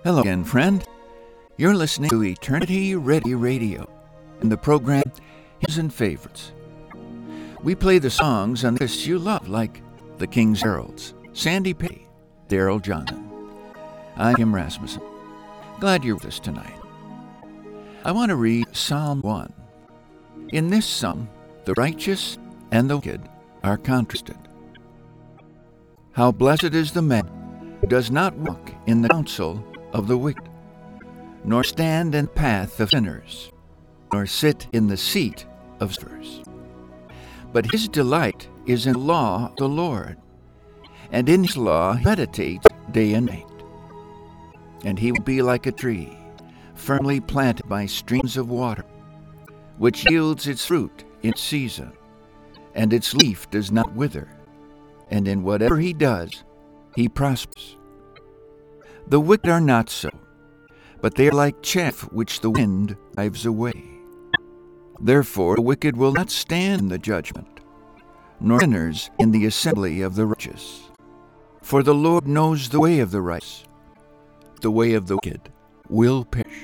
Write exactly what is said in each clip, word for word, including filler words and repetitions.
Hello again, friend. You're listening to Eternity Ready Radio and the program Hymns and Favorites. We play the songs and artists you love, like the King's Heralds, Sandy Petty, Daryl Johnson. I'm Kim Rasmussen. Glad you're with us tonight. I want to read Psalm one. In this psalm, the righteous and the wicked are contrasted. How blessed is the man who does not walk in the counsel of the wicked, nor stand in the path of sinners, nor sit in the seat of sinners. But his delight is in the law of the Lord, and in his law he meditates day and night. And he will be like a tree, firmly planted by streams of water, which yields its fruit in season, and its leaf does not wither, and in whatever he does, he prospers. The wicked are not so, but they are like chaff which the wind drives away. Therefore the wicked will not stand in the judgment, nor sinners in the assembly of the righteous. For the Lord knows the way of the righteous, the way of the wicked will perish.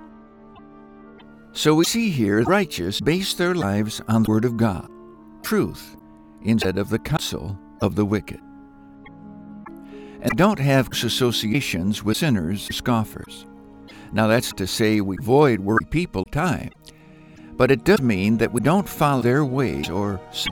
So we see here the righteous base their lives on the Word of God, truth, instead of the counsel of the wicked, and don't have associations with sinners or scoffers. Now that's to say we avoid worldly people time, but it does mean that we don't follow their ways or sin.